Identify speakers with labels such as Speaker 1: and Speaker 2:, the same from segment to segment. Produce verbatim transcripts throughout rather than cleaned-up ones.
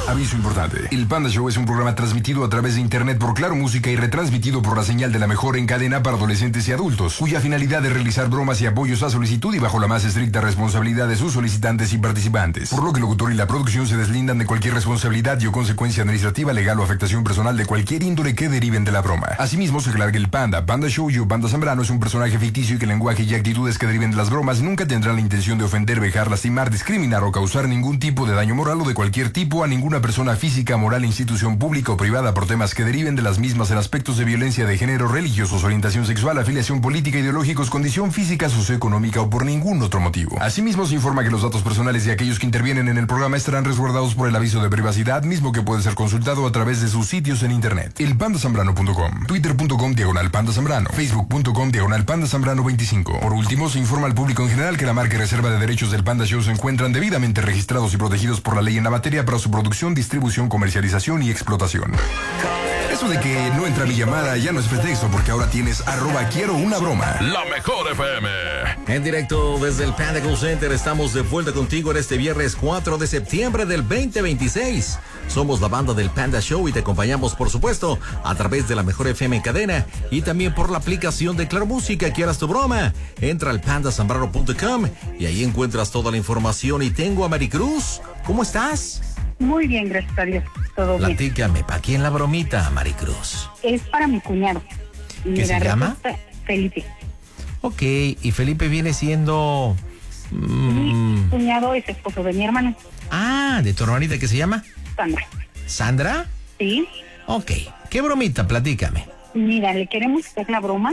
Speaker 1: Aviso importante. El Panda Show es un programa transmitido a través de internet por Claro Música y retransmitido por la señal de la mejor en cadena para adolescentes y adultos, cuya finalidad es realizar bromas y apoyos a solicitud y bajo la más estricta responsabilidad de sus solicitantes y participantes. Por lo que el locutor y la producción se deslindan de cualquier responsabilidad y o consecuencia administrativa, legal o afectación personal de cualquier índole que deriven de la broma. Asimismo, se aclara que el Panda, Panda Show y o Panda Zambrano es un personaje ficticio y que el lenguaje y actitudes que deriven de las bromas nunca tendrán la intención de ofender, vejar, lastimar, discriminar o causar ningún tipo de daño moral o de cualquier tipo a ninguna persona física, moral, institución pública o privada por temas que deriven de las mismas en aspectos de violencia de género, religiosos, orientación sexual, afiliación política, ideológicos, condición física, socioeconómica o por ningún otro motivo. Asimismo, se informa que los datos personales de aquellos que intervienen en el programa estarán resguardados por el aviso de privacidad, mismo que puede ser consultado a través de sus sitios en internet. El panda zambrano punto com, twitter punto com diagonal panda zambrano, facebook punto com diagonal panda zambrano veinticinco. Por último, se informa al público en general que la marca y reserva de derechos del Panda Show se encuentran debidamente registrados y protegidos por la ley en la materia para su producción, distribución, comercialización y explotación. Eso de que no entra mi llamada ya no es pretexto, porque ahora tienes arroba quiero una broma.
Speaker 2: La mejor F M.
Speaker 3: En directo desde el Panda Call Center estamos de vuelta contigo en este viernes cuatro de septiembre del veinte veintiséis. Somos la banda del Panda Show y te acompañamos, por supuesto, a través de la mejor F M en cadena y también por la aplicación de Claro Música. ¿Quieras tu broma? Entra al panda zambrano punto com y ahí encuentras toda la información. Y tengo a Maricruz. ¿Cómo estás?
Speaker 4: Muy bien, gracias a Dios. Todo bien.
Speaker 3: Platícame, ¿para quién la bromita, Maricruz?
Speaker 4: Es para mi cuñado.
Speaker 3: ¿Qué
Speaker 4: Mira,
Speaker 3: se llama?
Speaker 4: Felipe.
Speaker 3: Ok, y Felipe viene siendo...
Speaker 4: Mm... Mi cuñado es esposo de mi hermano.
Speaker 3: Ah, ¿de tu hermanita qué se llama?
Speaker 4: Sandra.
Speaker 3: ¿Sandra?
Speaker 4: Sí.
Speaker 3: Ok, ¿qué bromita? Platícame.
Speaker 4: Mira, le queremos hacer la broma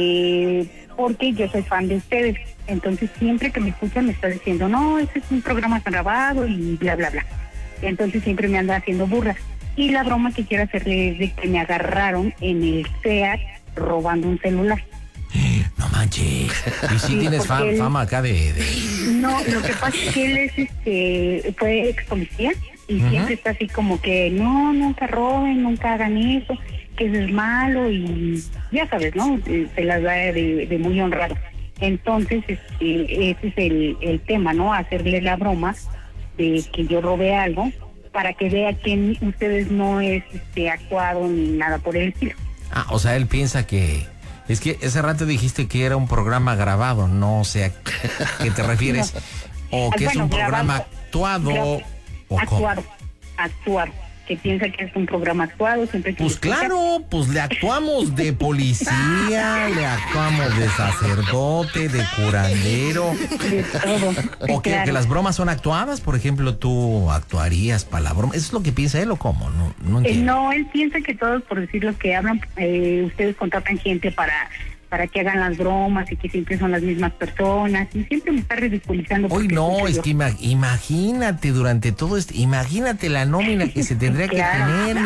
Speaker 4: eh, porque yo soy fan de ustedes. Entonces siempre que me escuchan me está diciendo, no, ese es un programa grabado y bla, bla, bla. Entonces siempre me anda haciendo burlas. Y la broma que quiero hacerle es de que me agarraron en el SEAT robando un celular.
Speaker 3: No manches. ¿Y si sí tienes fam, él, fama acá de, de...?
Speaker 4: No, lo que pasa es que él es, este, fue ex policía y uh-huh. siempre está así como que, no, nunca roben, nunca hagan eso, que eso es malo y ya sabes, ¿no? Se las da de, de muy honrado. Entonces, este, ese es el, el tema, ¿no? Hacerle la broma de que yo robé algo para que vea que ustedes no es este, actuado ni nada por el estilo.
Speaker 3: Ah, o sea, él piensa que... Es que ese rato dijiste que era un programa grabado, no sé a qué te refieres. No. O que bueno, es un programa grabado, actuado.
Speaker 4: Grabado, o actuado, actuado. Que piensa que es un programa actuado. Siempre que
Speaker 3: pues claro, pues le actuamos de policía, le actuamos de sacerdote, de curandero.
Speaker 4: De todo.
Speaker 3: O que, claro. que las bromas son actuadas, por ejemplo, tú actuarías para la broma. ¿Eso es lo que piensa él o cómo? No, no entiendo.
Speaker 4: Eh, no, él piensa que todos, por decir lo que hablan, eh, ustedes contratan gente para... para que hagan las bromas y que siempre son las mismas personas y siempre me está ridiculizando.
Speaker 3: Hoy no, es yo. que ima- imagínate durante todo esto, imagínate la nómina que se tendría claro. que tener.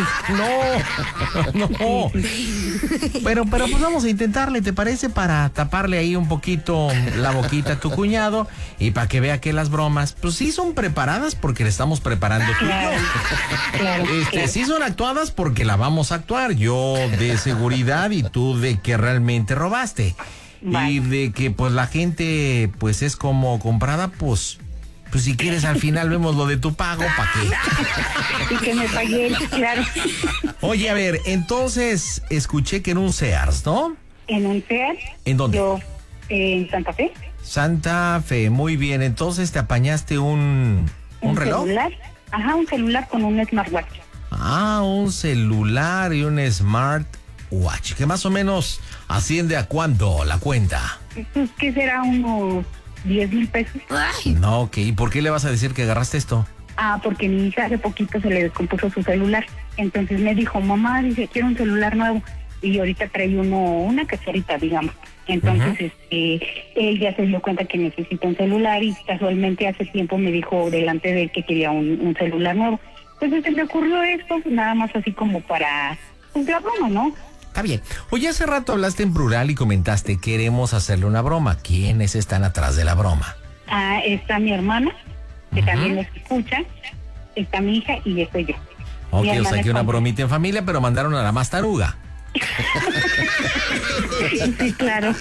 Speaker 3: No, no. Pero, pero pues vamos a intentarle, ¿te parece? Para taparle ahí un poquito la boquita a tu cuñado y para que vea que las bromas, pues sí son preparadas porque le estamos preparando tú
Speaker 4: claro,
Speaker 3: y yo.
Speaker 4: Claro,
Speaker 3: este,
Speaker 4: claro.
Speaker 3: Sí son actuadas porque la vamos a actuar, yo de seguridad y tú de que realmente robas. Vale. Y de que pues la gente pues es como comprada, pues pues si quieres al final vemos lo de tu pago, ¿para qué?
Speaker 4: Y que me pague él, claro.
Speaker 3: Oye, a ver, entonces escuché que en un Sears, ¿no?
Speaker 4: En un Sears.
Speaker 3: ¿En dónde?
Speaker 4: Yo, eh, en Santa Fe.
Speaker 3: Santa Fe, muy bien. Entonces te apañaste un, un,
Speaker 4: ¿Un
Speaker 3: reloj.
Speaker 4: Celular? Ajá, un celular con un smartwatch.
Speaker 3: Ah, un celular y un smartwatch, que más o menos asciende a cuánto la cuenta.
Speaker 4: Pues que será unos diez mil pesos.
Speaker 3: Ay. No, ok. ¿Y por qué le vas a decir que agarraste esto?
Speaker 4: Ah, porque mi hija hace poquito se le descompuso su celular. Entonces me dijo, mamá, dice, quiero un celular nuevo. Y ahorita trae uno, una caserita, digamos. Entonces, uh-huh. este, él ya se dio cuenta que necesita un celular y casualmente hace tiempo me dijo delante de él que quería un, un celular nuevo. Entonces se me ocurrió esto, nada más así como para, pues la broma, ¿no?
Speaker 3: Está bien. Oye, hace rato hablaste en plural y comentaste, queremos hacerle una broma. ¿Quiénes están atrás de la broma?
Speaker 4: Ah, está mi hermana, que uh-huh. también nos escucha, está mi hija y estoy yo.
Speaker 3: Ok, o sea que una bromita en familia, pero mandaron a la más taruga.
Speaker 4: Sí, claro.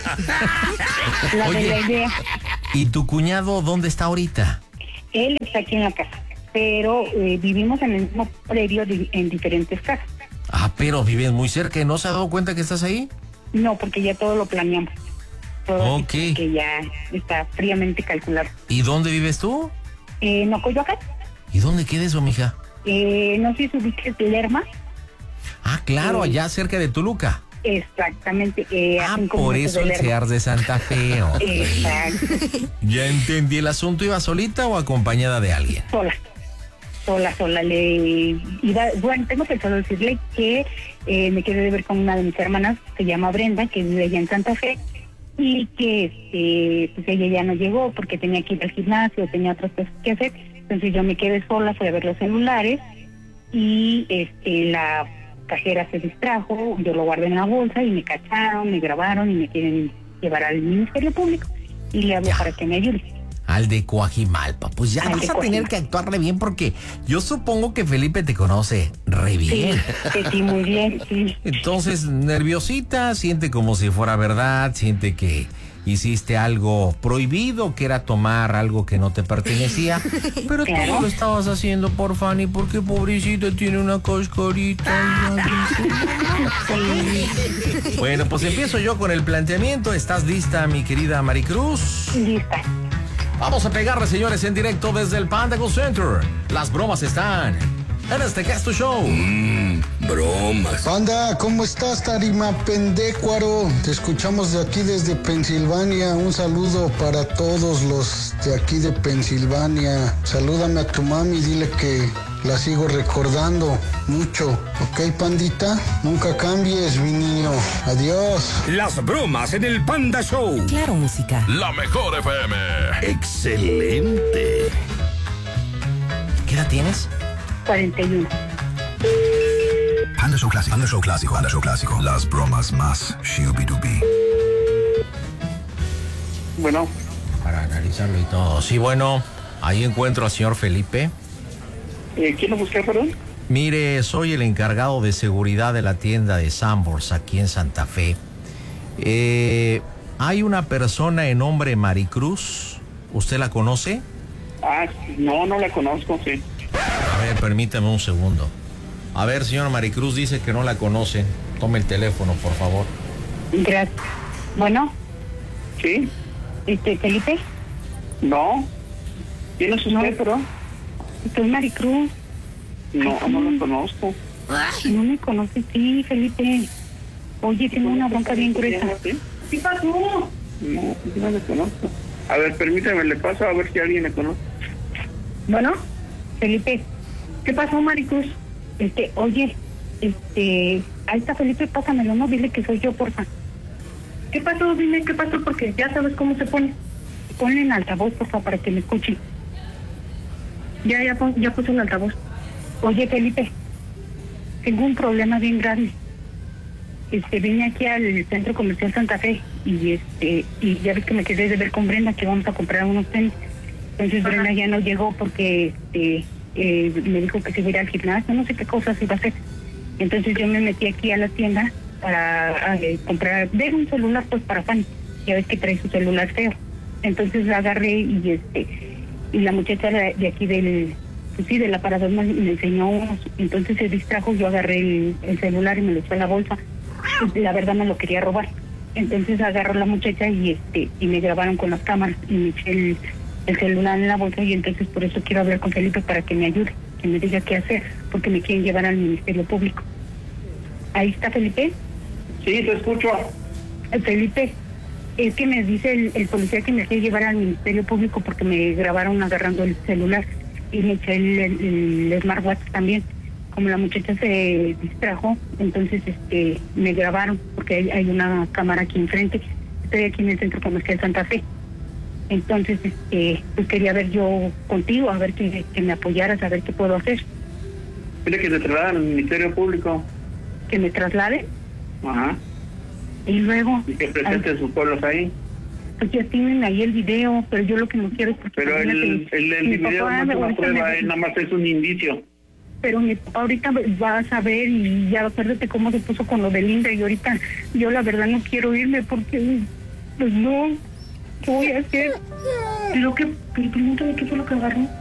Speaker 4: La
Speaker 3: Oye,
Speaker 4: de la idea.
Speaker 3: ¿Y tu cuñado dónde está ahorita?
Speaker 4: Él está aquí en la casa. pero eh, vivimos en el mismo predio di- en diferentes casas.
Speaker 3: Ah, pero vives muy cerca y no se ha dado cuenta que estás ahí.
Speaker 4: No, porque ya todo lo planeamos. Todo
Speaker 3: Ok.
Speaker 4: que ya está fríamente calculado.
Speaker 3: ¿Y dónde vives tú?
Speaker 4: Eh, ¿No, Coyoacán?
Speaker 3: ¿Y dónde queda eso, mija?
Speaker 4: Eh, no sé si ubiques Lerma.
Speaker 3: Ah, claro,
Speaker 4: Sí.
Speaker 3: allá cerca de Toluca.
Speaker 4: Exactamente. Eh, a
Speaker 3: Ah,
Speaker 4: cinco
Speaker 3: por
Speaker 4: minutos
Speaker 3: eso
Speaker 4: de
Speaker 3: el
Speaker 4: Lerma.
Speaker 3: Sears de Santa Fe. ok.
Speaker 4: Exacto.
Speaker 3: Ya entendí el asunto. ¿Iba solita o acompañada de alguien?
Speaker 4: Sola. Sola, sola. Le iba, bueno, tengo pensado decirle que eh, me quedé de ver con una de mis hermanas, se llama Brenda, que vive allá en Santa Fe, y que este, pues ella ya no llegó porque tenía que ir al gimnasio, tenía otras cosas que hacer. Entonces yo me quedé sola, fui a ver los celulares y este la cajera se distrajo, yo lo guardé en la bolsa y me cacharon, me grabaron y me quieren llevar al Ministerio Público y le hablo
Speaker 3: Ya.
Speaker 4: para que me ayude.
Speaker 3: Al de Coajimalpa. Pues ya
Speaker 4: Al
Speaker 3: vas
Speaker 4: de
Speaker 3: a tener
Speaker 4: Coajimalpa.
Speaker 3: que actuarle bien porque yo supongo que Felipe te conoce re bien.
Speaker 4: Sí, sí, sí, muy bien, sí.
Speaker 3: Entonces, nerviosita, siente como si fuera verdad, siente que hiciste algo prohibido, que era tomar algo que no te pertenecía, pero
Speaker 4: Claro.
Speaker 3: todo lo estabas haciendo por Fanny, porque pobrecita tiene una cascarita. Bueno, pues empiezo yo con el planteamiento. ¿Estás lista, mi querida Maricruz?
Speaker 4: Lista.
Speaker 3: Vamos a pegarle, señores, en directo desde el Panda Go Center. Las bromas están en este Casto Show.
Speaker 2: Bromas.
Speaker 5: Panda, ¿cómo estás, Tarima Pendécuaro? Te escuchamos de aquí desde Pensilvania. Un saludo para todos los de aquí de Pensilvania. Salúdame a tu mami, dile que la sigo recordando mucho. ¿Ok, Pandita? Nunca cambies, mi niño. Adiós.
Speaker 2: Las bromas en el Panda Show.
Speaker 6: Claro, música.
Speaker 1: La mejor F M.
Speaker 2: Excelente.
Speaker 3: ¿Qué edad tienes?
Speaker 4: cuarenta y uno.
Speaker 1: Panda Show Clásico. Panda Show Clásico. Panda Show Clásico. Las bromas más shooby-dooby.
Speaker 7: Bueno,
Speaker 3: Para analizarlo y todo. Sí, bueno, ahí encuentro al señor Felipe.
Speaker 7: eh, ¿quién lo busca, perdón?
Speaker 3: Mire, soy el encargado de seguridad de la tienda de Sanborns aquí en Santa Fe. Eh, hay una persona en nombre Maricruz. ¿Usted la conoce?
Speaker 7: Ah, no, no la conozco, sí.
Speaker 3: A ver, permítame un segundo. A ver, señor Maricruz dice que no la conoce. Tome el teléfono, por favor.
Speaker 4: Gracias. Bueno,
Speaker 7: ¿Sí?
Speaker 4: este, Felipe,
Speaker 7: No. ¿Quién es usted, perdón?
Speaker 4: soy Maricruz.
Speaker 7: No, no la conozco.
Speaker 4: No me conoces, sí, Felipe. Oye, tengo una bronca bien gruesa.
Speaker 7: ¿Sí? ¿Qué pasó? No, no la conozco. A ver, permítame, le paso a ver si alguien le conoce.
Speaker 4: Bueno, Felipe, ¿qué pasó, Maricruz? Este, oye, este, ahí está Felipe, pásamelo, no, dile que soy yo, porfa. ¿Qué pasó? Dime qué pasó, porque ya sabes cómo se pone. Ponle en altavoz, porfa, para que me escuche. Ya, ya, pon- ya puse el altavoz. Oye, Felipe, tengo un problema bien grave. Este, vine aquí al Centro Comercial Santa Fe y este, y ya ves que me quedé de ver con Brenda que vamos a comprar unos tenis. Entonces Brenda ya no llegó porque este, eh, me dijo que se iba a ir al gimnasio, no sé qué cosas iba a hacer. Entonces yo me metí aquí a la tienda para eh, comprar, ver un celular pues para Fanny. Ya ves que trae su celular feo. Entonces la agarré y este y la muchacha de, de aquí del, pues sí, del aparador me, me enseñó unos. Entonces se distrajo, yo agarré el, el celular y me lo eché a la bolsa. Y la verdad me lo quería robar. Entonces agarró la muchacha y este y me grabaron con las cámaras y me eché el, el celular en la bolsa y entonces por eso quiero hablar con Felipe para que me ayude, que me diga qué hacer, porque me quieren llevar al Ministerio Público. Ahí está Felipe.
Speaker 7: Sí, te escucho.
Speaker 4: Eh, Felipe, es que me dice el, el policía que me quiere llevar al Ministerio Público porque me grabaron agarrando el celular y me eché el, el, el smartwatch también. Como la muchacha se distrajo, entonces este me grabaron porque hay, hay una cámara aquí enfrente. Estoy aquí en el Centro Comercial Santa Fe. Entonces, este, pues quería ver yo contigo, a ver que, que me apoyaras, a ver qué puedo hacer.
Speaker 7: Dile que se trasladan al Ministerio Público.
Speaker 4: Que me traslade
Speaker 7: Ajá.
Speaker 4: y luego,
Speaker 7: Y que presenten sus pueblos ahí.
Speaker 4: pues ya tienen ahí el video, pero yo lo que no quiero es porque
Speaker 7: Pero el,
Speaker 4: imagínate,
Speaker 7: el, el
Speaker 4: mi
Speaker 7: video
Speaker 4: papá
Speaker 7: no es una
Speaker 4: ahorita
Speaker 7: prueba,
Speaker 4: me-
Speaker 7: eh, nada más es un indicio.
Speaker 4: pero mi papá ahorita va a saber y ya acuérdate cómo se puso con lo de Linda y ahorita yo la verdad no quiero irme porque pues no, ¿qué voy a hacer? Lo que, pregúntame qué fue lo que agarró.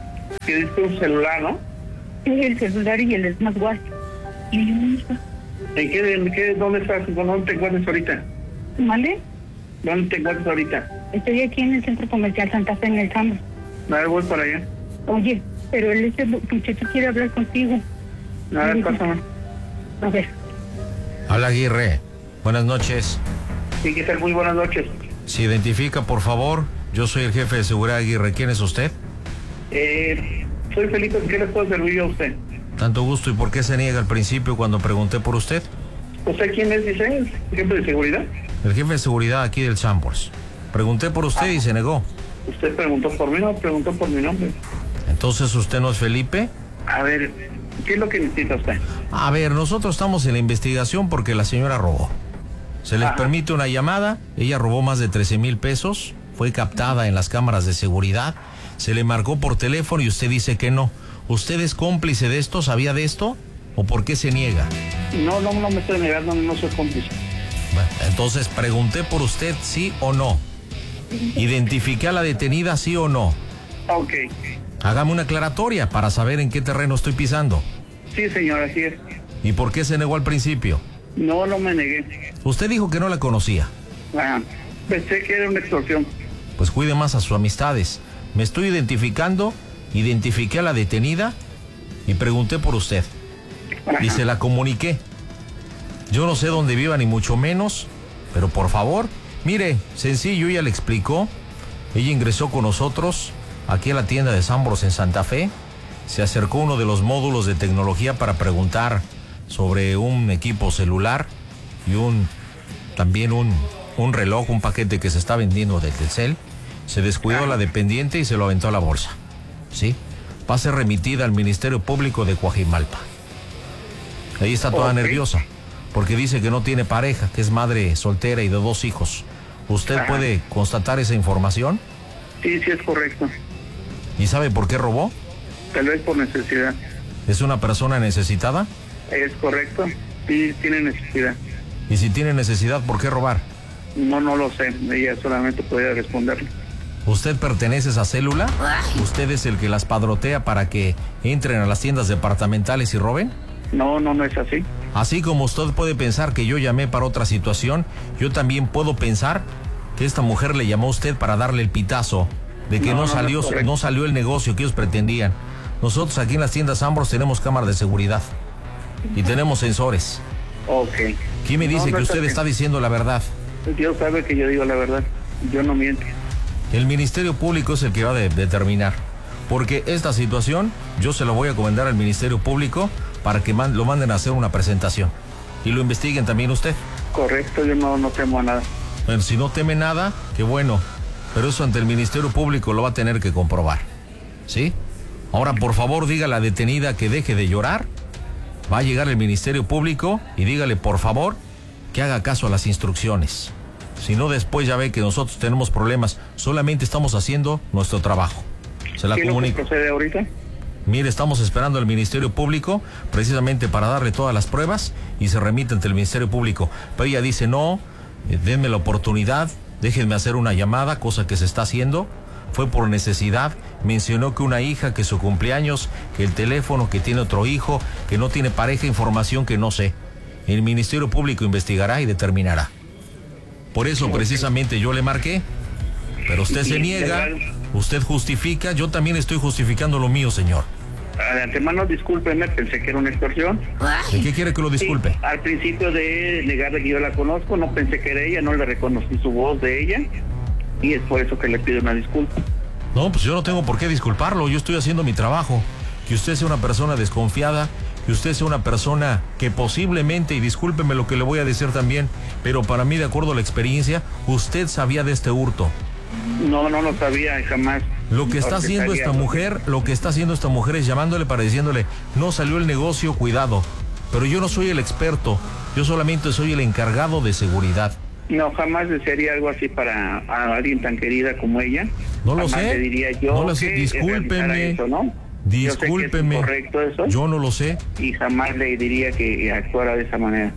Speaker 7: Que diste un celular, ¿no?
Speaker 4: El celular y el smartwatch. Y yo no sé.
Speaker 7: ¿En qué, en qué, dónde estás? ¿Dónde te encuentras ahorita?
Speaker 4: ¿Vale?
Speaker 7: ¿Dónde te encuentras ahorita?
Speaker 4: Estoy aquí en el Centro Comercial Santa Fe, en el Sambor.
Speaker 7: A ver, voy para allá.
Speaker 4: Oye, pero él, ese muchacho quiere hablar contigo.
Speaker 7: A ver, pásame.
Speaker 4: A ver.
Speaker 3: Habla Aguirre. Buenas noches.
Speaker 7: Sí, ¿qué tal? Muy buenas noches.
Speaker 3: Se identifica, por favor. Yo soy el jefe de seguridad Aguirre. ¿Quién es usted?
Speaker 7: Eh, soy Felipe. ¿Qué le puedo servir a usted?
Speaker 3: Tanto gusto. ¿Y por qué se niega al principio cuando pregunté por usted?
Speaker 7: ¿Usted quién es, dice? ¿El jefe de seguridad?
Speaker 3: El jefe de seguridad aquí del Chambers. Pregunté por usted y se negó.
Speaker 7: ¿Usted preguntó por mí o preguntó por mi nombre?
Speaker 3: Entonces, ¿usted no es Felipe?
Speaker 7: A ver, ¿qué es lo que necesita usted?
Speaker 3: A ver, nosotros estamos en la investigación porque la señora robó. Se les
Speaker 7: Ajá.
Speaker 3: permite una llamada. Ella robó más de trece mil pesos. Fue captada en las cámaras de seguridad. Se le marcó por teléfono y usted dice que no. ¿Usted es cómplice de esto? ¿Sabía de esto? ¿O por qué se niega?
Speaker 7: No, no, no me estoy negando, no soy cómplice.
Speaker 3: Bueno, entonces pregunté por usted, sí o no. ¿Identifiqué a la detenida, sí o no?
Speaker 7: Ok.
Speaker 3: Hágame una aclaratoria para saber en qué terreno estoy pisando.
Speaker 7: Sí, señor, así es.
Speaker 3: ¿Y por qué se negó al principio?
Speaker 7: No, no me negué.
Speaker 3: Usted dijo que no la conocía.
Speaker 7: Ajá. Pensé que era una extorsión.
Speaker 3: Pues cuide más a sus amistades. Me estoy identificando, identifiqué a la detenida y pregunté por usted. Y se la comuniqué. Yo no sé dónde viva ni mucho menos, pero por favor, mire, sencillo, ella le explicó. Ella ingresó con nosotros aquí a la tienda de Sambros en Santa Fe. Se acercó a uno de los módulos de tecnología para preguntar sobre un equipo celular y un también un, un reloj, un paquete que se está vendiendo de Telcel. Se descuidó la dependiente y se lo aventó a la bolsa. ¿Sí? Va a ser remitida al Ministerio Público de Coajimalpa. Ahí está toda
Speaker 7: Okay.
Speaker 3: nerviosa, porque dice que no tiene pareja, que es madre soltera y de dos hijos. ¿Usted
Speaker 7: Ajá.
Speaker 3: puede constatar esa información?
Speaker 7: Sí, sí es correcto.
Speaker 3: ¿Y sabe por qué robó?
Speaker 7: Tal vez por necesidad.
Speaker 3: ¿Es una persona necesitada?
Speaker 7: Es correcto. Sí, tiene necesidad.
Speaker 3: Y si tiene necesidad, ¿por qué robar?
Speaker 7: No, no lo sé. Ella solamente podría responderle.
Speaker 3: ¿Usted pertenece a esa célula? ¿Usted es el que las padrotea para que entren a las tiendas departamentales y roben?
Speaker 7: No, no, no es así.
Speaker 3: Así como usted puede pensar que yo llamé para otra situación, yo también puedo pensar que esta mujer le llamó a usted para darle el pitazo de que
Speaker 7: No,
Speaker 3: no,
Speaker 7: no,
Speaker 3: salió,
Speaker 7: no es correcto.
Speaker 3: no salió el negocio que ellos pretendían. Nosotros aquí en las tiendas Ambros tenemos cámaras de seguridad y tenemos sensores.
Speaker 7: Ok.
Speaker 3: ¿Quién me dice
Speaker 7: No, no
Speaker 3: que
Speaker 7: es
Speaker 3: usted
Speaker 7: así.
Speaker 3: está diciendo la verdad?
Speaker 7: Dios sabe que yo digo la verdad. Yo no miento.
Speaker 3: El Ministerio Público es el que va a de- determinar. Porque esta situación yo se lo voy a comentar al Ministerio Público para que man- lo manden a hacer una presentación. Y lo investiguen también usted.
Speaker 7: Correcto, yo no, no temo a nada.
Speaker 3: Bueno, si no teme nada, qué bueno. Pero eso ante el Ministerio Público lo va a tener que comprobar. ¿Sí? Ahora, por favor, diga a la detenida que deje de llorar. Va a llegar el Ministerio Público y dígale, por favor, que haga caso a las instrucciones. Si no, después ya ve que nosotros tenemos problemas. Solamente estamos haciendo nuestro trabajo. Se la
Speaker 7: ¿Qué es lo que
Speaker 3: comunico.
Speaker 7: procede ahorita?
Speaker 3: Mire, estamos esperando al Ministerio Público precisamente para darle todas las pruebas y se remite ante el Ministerio Público. Pero ella dice, no, eh, denme la oportunidad, déjenme hacer una llamada, cosa que se está haciendo. Fue por necesidad, mencionó que una hija, que su cumpleaños, que el teléfono, que tiene otro hijo, que no tiene pareja, información que no sé. El Ministerio Público investigará y determinará. Por eso precisamente yo le marqué, pero usted se niega, usted justifica, yo también estoy justificando lo mío, señor.
Speaker 7: De antemano, discúlpeme, pensé que era una extorsión.
Speaker 3: ¿De qué quiere que lo disculpe?
Speaker 7: Sí, al principio de negarle que yo la conozco, no pensé que era ella, no le reconocí su voz de ella. Y es por eso que le pido una disculpa.
Speaker 3: No, pues yo no tengo por qué disculparlo, yo estoy haciendo mi trabajo. Que usted sea una persona desconfiada, que usted sea una persona que posiblemente, y discúlpeme lo que le voy a decir también, pero para mí, de acuerdo a la experiencia, usted sabía de este hurto.
Speaker 7: No, no lo sabía jamás.
Speaker 3: Lo que está
Speaker 7: Porque
Speaker 3: haciendo
Speaker 7: sabía,
Speaker 3: esta
Speaker 7: ¿no?
Speaker 3: mujer, lo que está haciendo esta mujer es llamándole para diciéndole, no salió el negocio, cuidado. Pero yo no soy el experto, yo solamente soy el encargado de seguridad.
Speaker 7: No, jamás desearía algo así para a alguien tan querida como ella.
Speaker 3: No lo
Speaker 7: Jamás
Speaker 3: sé,
Speaker 7: le diría yo
Speaker 3: no lo sé,
Speaker 7: que
Speaker 3: discúlpeme,
Speaker 7: realizara eso, ¿no?
Speaker 3: discúlpeme,
Speaker 7: Yo sé que es incorrecto eso,
Speaker 3: yo no lo sé.
Speaker 7: y jamás le diría que actuara de esa manera.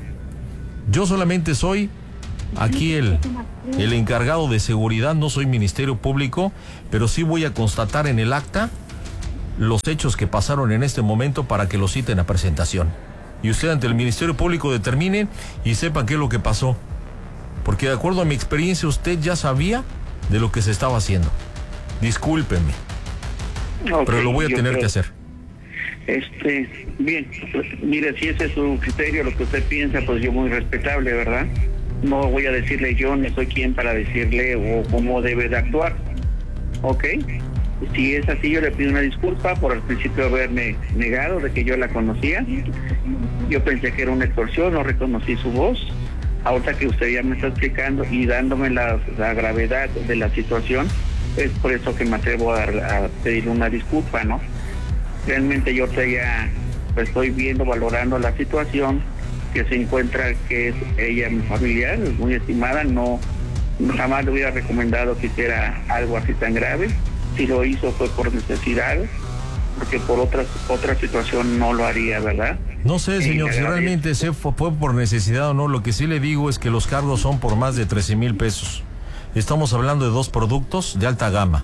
Speaker 3: Yo solamente soy aquí el, el encargado de seguridad, no soy Ministerio Público, pero sí voy a constatar en el acta los hechos que pasaron en este momento para que lo citen a presentación. Y usted ante el Ministerio Público determine y sepa qué es lo que pasó. Porque de acuerdo a mi experiencia, usted ya sabía de lo que se estaba haciendo. Discúlpenme. Okay, pero lo voy a tener creo, que hacer.
Speaker 7: Este, bien, pues, mire, si ese es su criterio, lo que usted piensa, pues yo muy respetable, ¿verdad? No voy a decirle yo, no soy quien para decirle o cómo debe de actuar. ¿Ok? Si es así, yo le pido una disculpa por al principio haberme negado de que yo la conocía. Yo pensé que era una extorsión, no reconocí su voz. Ahorita que usted ya me está explicando y dándome la, la gravedad de la situación, es por eso que me atrevo a, a pedir una disculpa, ¿no? Realmente yo ya estoy viendo, valorando la situación, que se encuentra que es ella mi familiar, es muy estimada, no jamás le hubiera recomendado que hiciera algo así tan grave. Si lo hizo fue por necesidad, porque por otras otra situación no lo haría, ¿verdad?
Speaker 3: No sé, señor, si realmente se fue, fue por necesidad o no. Lo que sí le digo es que los cargos son por más de trece mil pesos. Estamos hablando de dos productos de alta gama.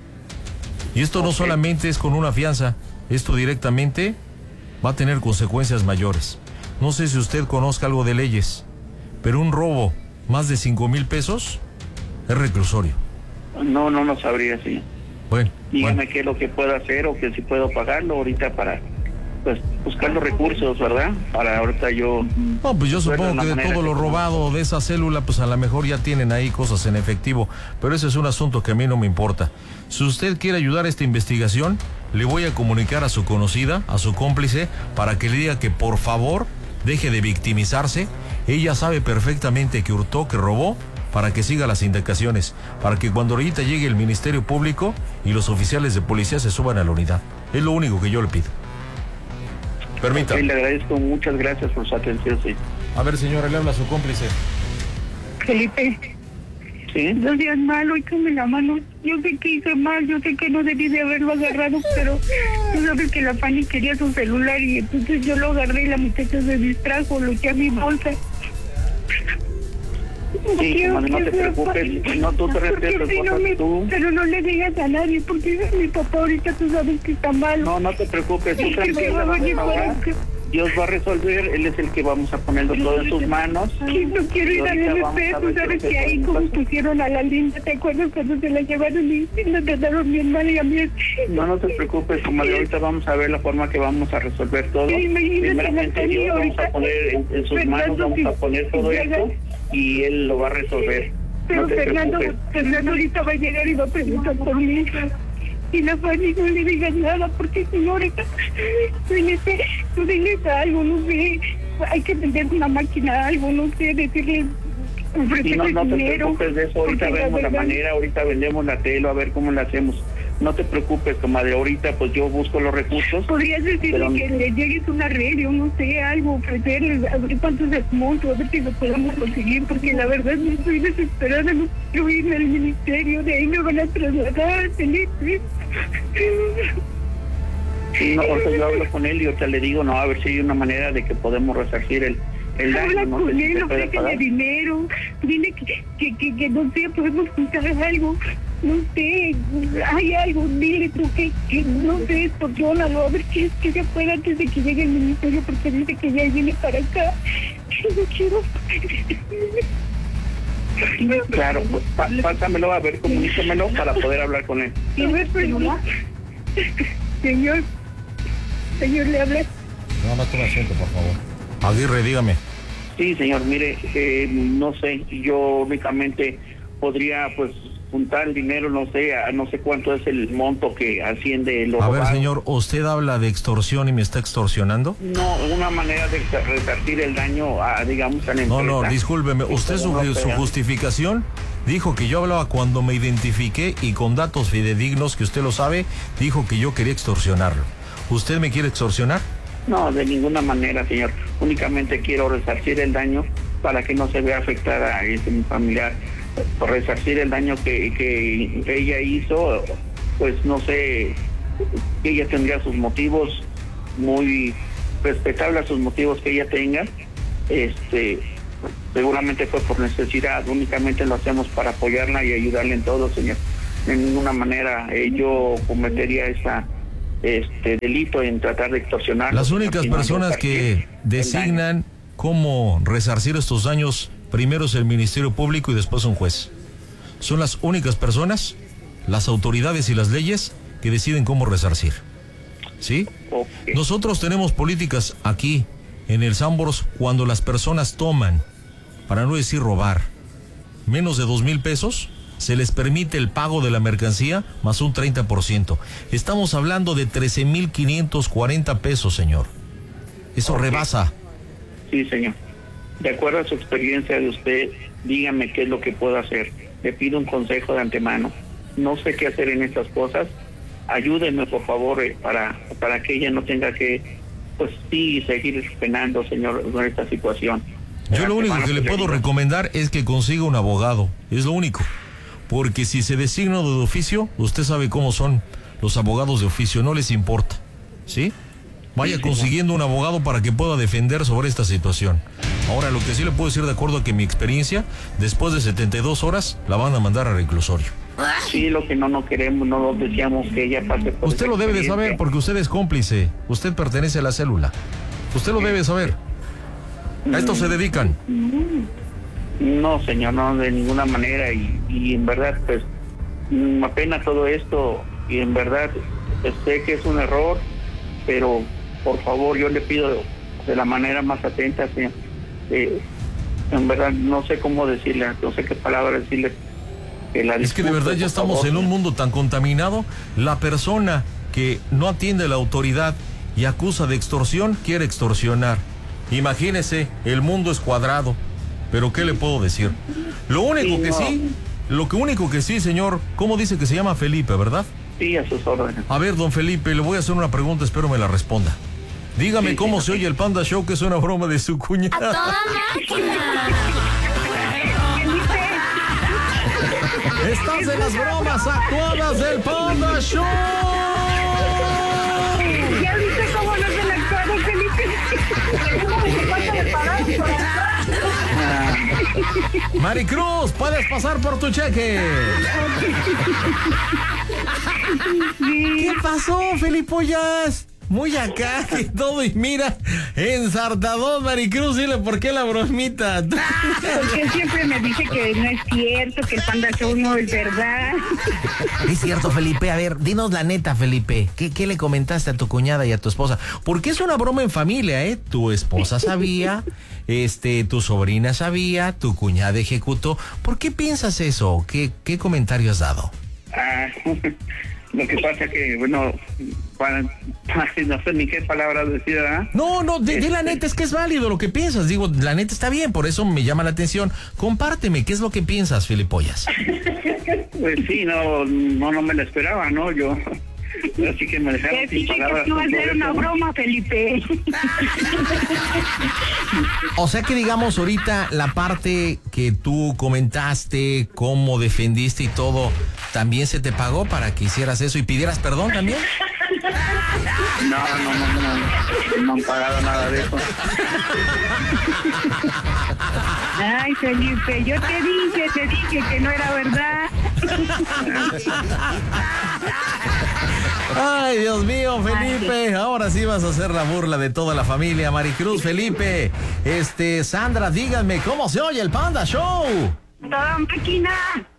Speaker 3: Y esto okay. no solamente es con una fianza, esto directamente va a tener consecuencias mayores. No sé si usted conozca algo de leyes, pero un robo más de cinco mil pesos es reclusorio.
Speaker 7: No, no lo sabría, sí.
Speaker 3: Bueno,
Speaker 7: dígame
Speaker 3: bueno.
Speaker 7: qué es lo que puedo hacer o que si puedo pagarlo ahorita para pues buscar los recursos, ¿verdad? Para ahorita yo...
Speaker 3: No, pues yo supongo que de todo lo robado de esa célula, pues a lo mejor ya tienen ahí cosas en efectivo, pero ese es un asunto que a mí no me importa. Si usted quiere ayudar a esta investigación, le voy a comunicar a su conocida, a su cómplice, para que le diga que por favor deje de victimizarse. Ella sabe perfectamente que hurtó, que robó, para que siga las indicaciones, para que cuando ahorita llegue el Ministerio Público y los oficiales de policía se suban a la unidad. Es lo único que yo le pido. Permítame.
Speaker 7: Sí, le agradezco, muchas gracias por su atención, sí.
Speaker 3: A ver, señora, le habla a su cómplice.
Speaker 4: Felipe.
Speaker 7: Sí.
Speaker 4: No seas malo, échame la mano. Yo sé que hice mal, yo sé que no debí de haberlo agarrado, pero tú sabes que la Fanny quería su celular y entonces yo lo agarré y la muchacha se distrajo, lo eché a mi bolsa.
Speaker 7: Sí, no, no te preocupes, no tú te respetas, si no me,
Speaker 4: tú. Pero no le digas a nadie, porque mi papá ahorita tú sabes que está mal.
Speaker 7: No, no te preocupes, tú tranquila, Dios va a resolver, Él es el que vamos a ponerlo todo en sus manos.
Speaker 4: Sí, no quiero ir al M P, tú sabes que ahí como pusieron a la linda, ¿te acuerdas cuando se la llevaron y la trataron bien mal y a mí?
Speaker 7: No, no te preocupes, comadre, ahorita vamos a ver la forma que vamos a resolver todo.
Speaker 4: Sí,
Speaker 7: primeramente Dios vamos a poner en, en sus manos, vamos a poner todo esto y Él lo va a resolver.
Speaker 4: Pero
Speaker 7: no te
Speaker 4: Fernando,
Speaker 7: preocupes.
Speaker 4: Fernando ahorita va a llegar y va a preguntar por mi hija. Y la Fanny no le digas nada, porque si no ahorita, Felipe, tú diles algo, no sé, hay que vender una máquina, algo, no sé, decirle, ofrecerle
Speaker 7: no, no te
Speaker 4: dinero.
Speaker 7: preocupes de eso, ahorita vemos la, verdad, la manera, ahorita vendemos la tela, a ver cómo la hacemos. No te preocupes, comadre, ahorita pues yo busco los recursos.
Speaker 4: Podrías decirle pero... que le llegues una red o no sé, algo, ofrecerle, a ver cuántos es monto, a ver si lo podemos conseguir, porque la verdad no estoy desesperada, no quiero irme al ministerio, de ahí me van a trasladar, Felipe.
Speaker 7: Sí, no, ahorita yo hablo con él y ahorita le digo, no, a ver si hay una manera de que podemos resarcir el, el daño.
Speaker 4: Habla
Speaker 7: no
Speaker 4: con
Speaker 7: sé
Speaker 4: él,
Speaker 7: si
Speaker 4: ofrécele dinero, dile que, que, que, que no sé, podemos juntar algo, no sé, hay algo, dile tú que, que no sé, extorsiónalo, a ver qué, qué se puede antes de que llegue el ministerio, porque dice que ya viene para acá. Yo no quiero...
Speaker 7: Claro, pues pa pásamelo, a ver, comunícamelo para poder hablar con él.
Speaker 4: A ver, perdón. Señor, señor, le habla.
Speaker 3: No, no tome asiento, por favor. Aguirre, dígame.
Speaker 7: Sí, señor, mire, eh, no sé, yo únicamente podría, pues, juntar el dinero, no sé, a, no sé cuánto es el monto que asciende lo
Speaker 3: A
Speaker 7: robado.
Speaker 3: ver, señor, ¿usted habla de extorsión y me está extorsionando?
Speaker 7: No, una manera de resarcir el daño a, digamos, a la empresa.
Speaker 3: No, no, discúlpeme, usted su, su justificación dijo que yo hablaba cuando me identifiqué y con datos fidedignos, que usted lo sabe, dijo que yo quería extorsionarlo. ¿Usted me quiere extorsionar?
Speaker 7: No, de ninguna manera, señor. Únicamente quiero resarcir el daño para que no se vea afectada a este, mi familiar. Por resarcir el daño que, que ella hizo, pues no sé, ella tendría sus motivos, muy respetables sus motivos que ella tenga, este, seguramente fue por necesidad, únicamente lo hacemos para apoyarla y ayudarle en todo, señor. De ninguna manera eh, yo cometería esa este delito en tratar de extorsionar.
Speaker 3: Las únicas personas que designan cómo resarcir estos daños, primero es el Ministerio Público y después un juez. Son las únicas personas, las autoridades y las leyes que deciden cómo resarcir. ¿Sí? Okay. Nosotros tenemos políticas aquí en el Sambors cuando las personas toman, para no decir robar, menos de dos mil pesos, se les permite el pago de la mercancía más un treinta por ciento. Estamos hablando de trece mil quinientos cuarenta pesos, señor. Eso okay. rebasa.
Speaker 7: Sí, señor. De acuerdo a su experiencia de usted, dígame qué es lo que puedo hacer. Le pido un consejo de antemano. No sé qué hacer en estas cosas. Ayúdenme, por favor, eh, para, para que ella no tenga que, pues sí, seguir penando, señor, con esta situación.
Speaker 3: Yo lo único que le puedo recomendar es que consiga un abogado. Es lo único. Porque si se designa de oficio, usted sabe cómo son los abogados de oficio, no les importa, ¿sí? Vaya consiguiendo un abogado para que pueda defender sobre esta situación. Ahora, lo que sí le puedo decir, de acuerdo a que mi experiencia, después de setenta y dos horas, la van a mandar a reclusorio.
Speaker 7: Sí, lo que no no queremos, no deseamos que ella pase por
Speaker 3: Usted lo debe de saber porque usted es cómplice, usted pertenece a la célula. Usted lo debe saber. A esto se dedican.
Speaker 7: No, señor, no, de ninguna manera. Y, y en verdad, pues, apenas todo esto, y en verdad, sé que es un error, pero por favor, yo le pido de la manera más atenta, señor. Eh, en verdad, no sé cómo decirle, no sé qué palabra decirle. Que la
Speaker 3: es que de verdad ya estamos favor, en un mundo tan contaminado. La persona que no atiende a la autoridad y acusa de extorsión, quiere extorsionar. Imagínese, el mundo es cuadrado. Pero ¿qué le puedo decir? Lo único sí, que no. sí, lo que único que sí, señor, ¿cómo dice que se llama Felipe, verdad?
Speaker 7: Sí, a sus órdenes.
Speaker 3: A ver, don Felipe, le voy a hacer una pregunta, espero me la responda. Dígame sí, cómo sí, se sí. oye el Panda Show, que es una broma de su cuñada.
Speaker 6: ¡A toda máquina!
Speaker 3: Estás en las bromas actuadas del Panda Show.
Speaker 4: ¿Ya viste cómo no se le actuado, Felipe? ¿Cómo se pasa de parar por acá?
Speaker 3: Maricruz, puedes pasar por tu cheque. ¿Qué pasó, Felipollas? Muy acá y todo, y mira, ensartador, Maricruz, dile por qué la bromita.
Speaker 4: Porque siempre me dice que no es cierto, que el Panda Show no es verdad.
Speaker 8: Es cierto, Felipe. A ver, dinos la neta, Felipe. ¿Qué, qué le comentaste a tu cuñada y a tu esposa? Porque es una broma en familia, ¿eh? Tu esposa sabía, este, tu sobrina sabía, tu cuñada ejecutó. ¿Por qué piensas eso? ¿Qué, qué comentario has dado?
Speaker 7: Ah, lo que pasa que, bueno, para, para, no sé ni qué palabras decir, ¿verdad?
Speaker 3: No, no, de, de la neta, es que es válido lo que piensas. Digo, la neta está bien, por eso me llama la atención. Compárteme, ¿qué es lo que piensas, Filipollas?
Speaker 7: Pues sí, no, no, no me lo esperaba, ¿no? Yo, así que me dejaron sin palabras.
Speaker 4: Que no va a ser una broma, Felipe.
Speaker 3: O sea que, digamos, ahorita la parte que tú comentaste, cómo defendiste y todo, ¿también se te pagó para que hicieras eso y pidieras perdón también?
Speaker 7: No, no, no, no, no han pagado nada de eso.
Speaker 4: Ay, Felipe, yo te dije, te dije que no era verdad.
Speaker 3: Ay, Dios mío, Felipe, ahora sí vas a hacer la burla de toda la familia. Maricruz, Felipe, este, Sandra, díganme, ¿cómo se oye el Panda Show?
Speaker 4: Toda máquina.